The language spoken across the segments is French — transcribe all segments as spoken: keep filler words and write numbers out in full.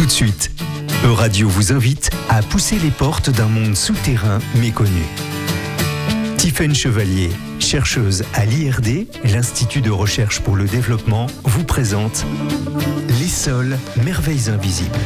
Tout de suite, Euradio vous invite à pousser les portes d'un monde souterrain méconnu. Tiffaine Chevalier, chercheuse à l'I R D, l'Institut de recherche pour le développement, vous présente Les sols, merveilles invisibles.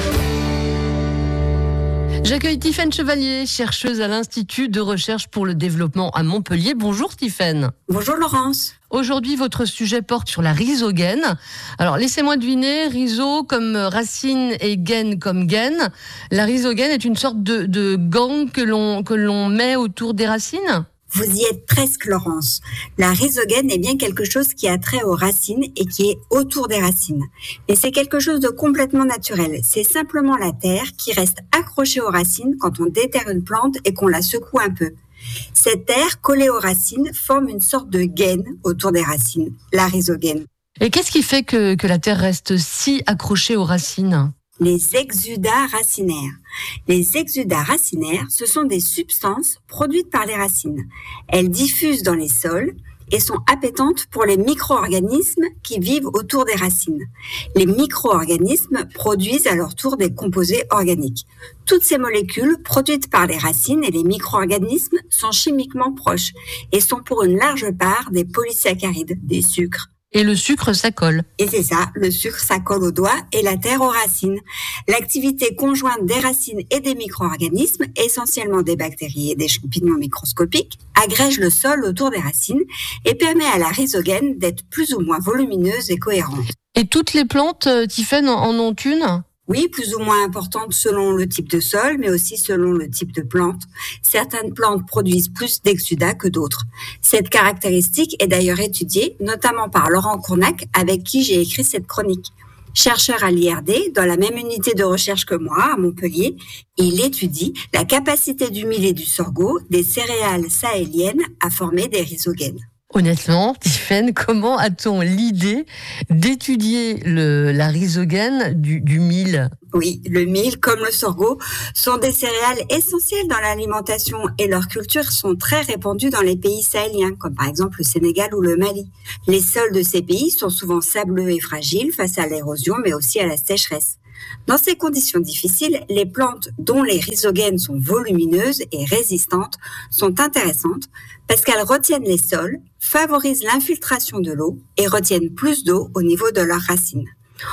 J'accueille Tiffaine Chevalier, chercheuse à l'Institut de recherche pour le développement à Montpellier. Bonjour Tiffaine. Bonjour Laurence. Aujourd'hui, votre sujet porte sur la rhizogène. Alors, laissez-moi deviner, rhizo comme racine et gaine comme gaine. La rhizogène est une sorte de, de gant que l'on, que l'on met autour des racines ? Vous y êtes presque, Laurence. La rhizogène est bien quelque chose qui a trait aux racines et qui est autour des racines. Mais c'est quelque chose de complètement naturel. C'est simplement la terre qui reste accrochée aux racines quand on déterre une plante et qu'on la secoue un peu. Cette terre collée aux racines forme une sorte de gaine autour des racines, la rhizogène. Et qu'est-ce qui fait que, que la terre reste si accrochée aux racines ? Les exudats racinaires. Les exudats racinaires, ce sont des substances produites par les racines. Elles diffusent dans les sols et sont appétentes pour les micro-organismes qui vivent autour des racines. Les micro-organismes produisent à leur tour des composés organiques. Toutes ces molécules produites par les racines et les micro-organismes sont chimiquement proches et sont pour une large part des polysaccharides, des sucres. Et le sucre, ça colle. Et c'est ça, le sucre, ça colle aux doigts et la terre aux racines. L'activité conjointe des racines et des micro-organismes, essentiellement des bactéries et des champignons microscopiques, agrège le sol autour des racines et permet à la rhizogène d'être plus ou moins volumineuse et cohérente. Et toutes les plantes, Tiffaine, en ont une ? Oui, plus ou moins importante selon le type de sol, mais aussi selon le type de plante. Certaines plantes produisent plus d'exudats que d'autres. Cette caractéristique est d'ailleurs étudiée, notamment par Laurent Cournac, avec qui j'ai écrit cette chronique. Chercheur à l'I R D, dans la même unité de recherche que moi, à Montpellier, il étudie la capacité du mil et du sorgho, des céréales sahéliennes, à former des rhizogènes. Honnêtement, Tiffaine, comment a-t-on l'idée d'étudier le, la rhizogène du, du mil ? Oui, le mil, comme le sorgho, sont des céréales essentielles dans l'alimentation et leurs cultures sont très répandues dans les pays sahéliens, comme par exemple le Sénégal ou le Mali. Les sols de ces pays sont souvent sableux et fragiles face à l'érosion, mais aussi à la sécheresse. Dans ces conditions difficiles, les plantes dont les rhizogènes sont volumineuses et résistantes sont intéressantes parce qu'elles retiennent les sols, favorisent l'infiltration de l'eau et retiennent plus d'eau au niveau de leurs racines.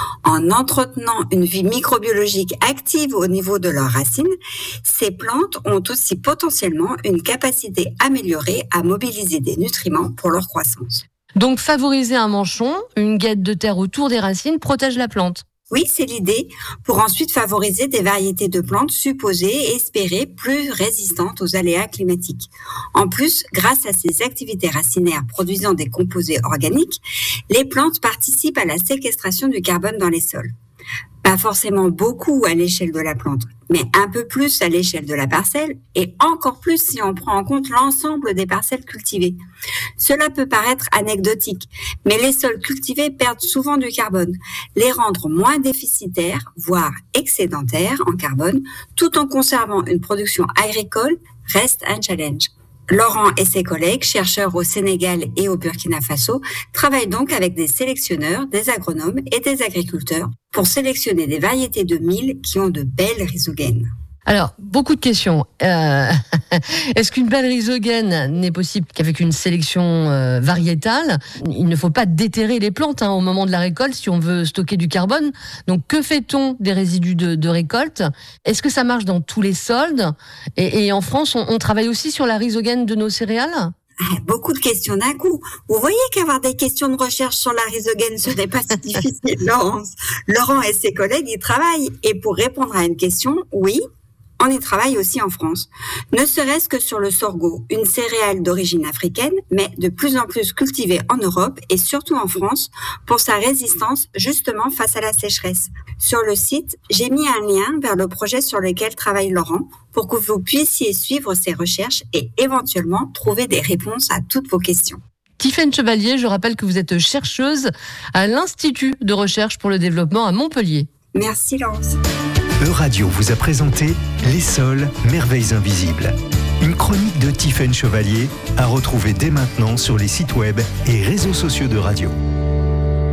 En entretenant une vie microbiologique active au niveau de leurs racines, ces plantes ont aussi potentiellement une capacité améliorée à mobiliser des nutriments pour leur croissance. Donc favoriser un manchon, une guette de terre autour des racines, protège la plante. Oui, c'est l'idée, pour ensuite favoriser des variétés de plantes supposées et espérées plus résistantes aux aléas climatiques. En plus, grâce à ces activités racinaires produisant des composés organiques, les plantes participent à la séquestration du carbone dans les sols. Pas forcément beaucoup à l'échelle de la plante, mais un peu plus à l'échelle de la parcelle et encore plus si on prend en compte l'ensemble des parcelles cultivées. Cela peut paraître anecdotique, mais les sols cultivés perdent souvent du carbone. Les rendre moins déficitaires, voire excédentaires en carbone, tout en conservant une production agricole, reste un challenge. Laurent et ses collègues, chercheurs au Sénégal et au Burkina Faso, travaillent donc avec des sélectionneurs, des agronomes et des agriculteurs pour sélectionner des variétés de mil qui ont de belles rhizogènes. Alors, beaucoup de questions. Euh, est-ce qu'une belle rhizogène n'est possible qu'avec une sélection euh, variétale ? Il ne faut pas déterrer les plantes hein, au moment de la récolte si on veut stocker du carbone. Donc, que fait-on des résidus de, de récolte ? Est-ce que ça marche dans tous les sols ? et, et en France, on, on travaille aussi sur la rhizogène de nos céréales ? Beaucoup de questions d'un coup. Vous voyez qu'avoir des questions de recherche sur la rhizogène ce n'est pas si difficile, Laurence. Laurent et ses collègues y travaillent. Et pour répondre à une question, oui, on y travaille aussi en France. Ne serait-ce que sur le sorgho, une céréale d'origine africaine, mais de plus en plus cultivée en Europe et surtout en France pour sa résistance justement face à la sécheresse. Sur le site, j'ai mis un lien vers le projet sur lequel travaille Laurent pour que vous puissiez suivre ses recherches et éventuellement trouver des réponses à toutes vos questions. Tiffaine Chevalier, je rappelle que vous êtes chercheuse à l'Institut de recherche pour le développement à Montpellier. Merci Laurence. Euradio vous a présenté Les sols, merveilles invisibles. Une chronique de Tiffaine Chevalier à retrouver dès maintenant sur les sites web et réseaux sociaux de Radio.